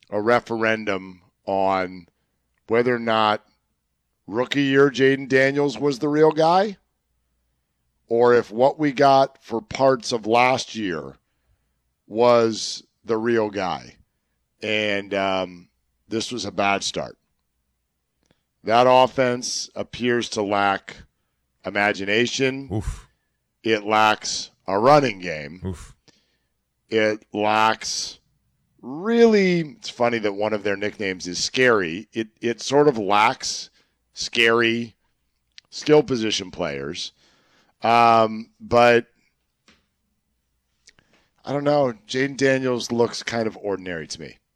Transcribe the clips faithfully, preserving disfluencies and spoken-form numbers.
a referendum on whether or not rookie year Jaden Daniels was the real guy, or if what we got for parts of last year was the real guy. And um, this was a bad start. That offense appears to lack imagination. Oof. It lacks a running game. Oof. It lacks really, it's funny that one of their nicknames is Scary. It it sort of lacks scary skill position players. Um, but I don't know. Jaden Daniels looks kind of ordinary to me.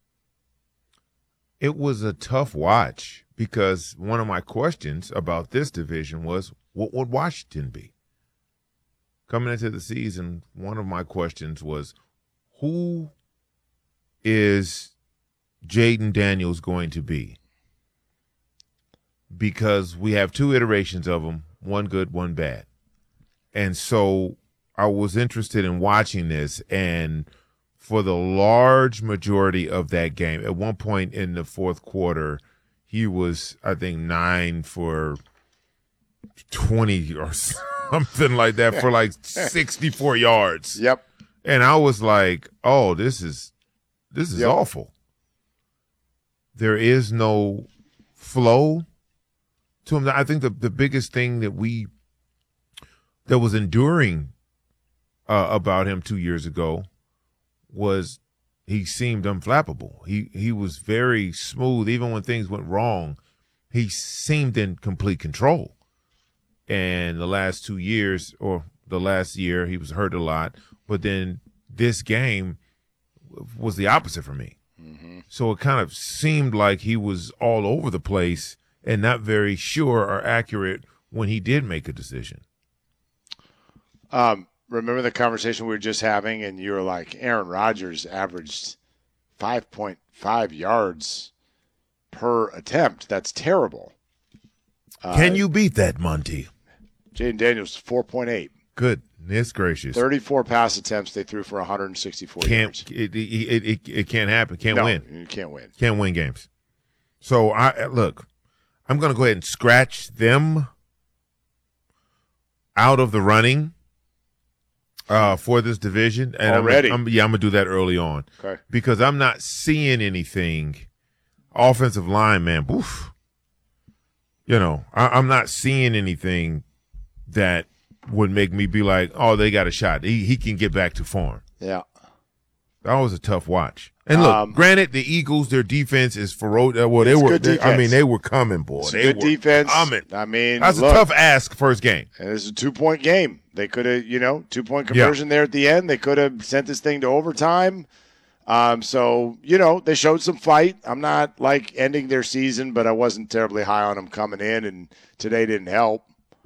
It was a tough watch because one of my questions about this division was, what would Washington be? Coming into the season, one of my questions was, who is Jaden Daniels going to be? Because we have two iterations of him, one good, one bad. And so I was interested in watching this, and for the large majority of that game, at one point in the fourth quarter, he was, I think, nine for twenty or something like that for like sixty-four yards. Yep. And I was like, oh, this is this is yep. awful. There is no flow to him. I think the, the biggest thing that we that was enduring uh, about him two years ago was he seemed unflappable. He he was very smooth. Even when things went wrong, he seemed in complete control. And the last two years, or the last year, he was hurt a lot. But then this game was the opposite for me. Mm-hmm. So it kind of seemed like he was all over the place and not very sure or accurate when he did make a decision. Um, remember the conversation we were just having, and you were like, Aaron Rodgers averaged five point five yards per attempt. That's terrible. Can uh, you beat that, Monty? Jaden Daniels, four point eight. Goodness gracious. thirty-four pass attempts. They threw for one hundred sixty-four can't, yards. It, it, it, it can't happen. Can't no, win. You can't win. Can't win games. So, I look, I'm going to go ahead and scratch them out of the running uh, for this division. And Already? I'm, I'm, yeah, I'm going to do that early on. Okay. Because I'm not seeing anything. Offensive line, man, oof. You know, I, I'm not seeing anything that would make me be like, oh, they got a shot. He he can get back to form. Yeah. That was a tough watch. And look, um, granted, the Eagles, their defense is ferocious. Well, they it's were. good They, I defense. mean, they were coming, boy. It's they good were defense. coming. I mean, that's look, a tough ask first game. And it's a two-point game. They could have, you know, two-point conversion yeah. there at the end. They could have sent this thing to overtime. Um, so, you know, they showed some fight. I'm not, like, ending their season, but I wasn't terribly high on them coming in, and today didn't help.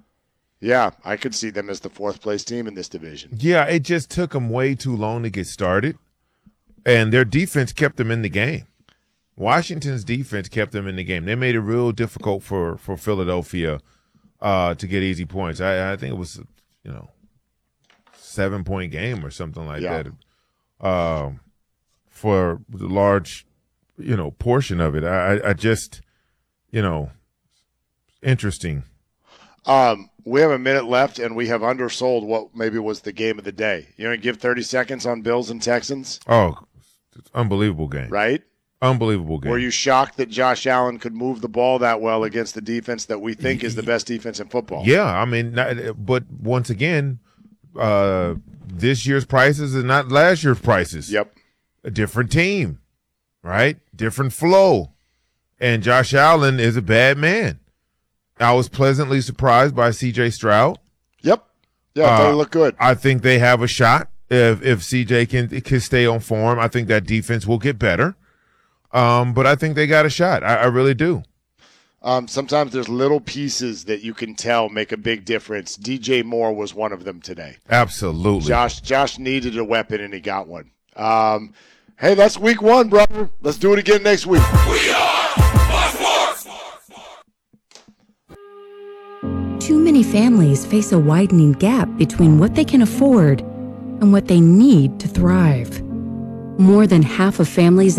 Yeah, I could see them as the fourth-place team in this division. Yeah, it just took them way too long to get started, and their defense kept them in the game. Washington's defense kept them in the game. They made it real difficult for, for Philadelphia uh, to get easy points. I, I think it was, you know, seven-point game or something like yeah. that. Um for the large, you know, portion of it. I, I just, you know, interesting. Um, we have a minute left, and we have undersold what maybe was the game of the day. You want to give thirty seconds on Bills and Texans? Oh, it's unbelievable game. Right? Unbelievable game. Were you shocked that Josh Allen could move the ball that well against the defense that we think is the best defense in football? Yeah, I mean, not, but once again, uh, this year's prices are not last year's prices. Yep. A different team, right? Different flow. And Josh Allen is a bad man. I was pleasantly surprised by C J Stroud. Yep. Yeah, I thought uh, he looked good. I think they have a shot if if C J can can stay on form. I think that defense will get better. Um, but I think they got a shot. I, I really do. Um, sometimes there's little pieces that you can tell make a big difference. D J Moore was one of them today. Absolutely. Josh Josh needed a weapon, and he got one. Um, hey, that's week one, brother. Let's do it again next week. We are Sports. Too many families face a widening gap between what they can afford and what they need to thrive. More than half of families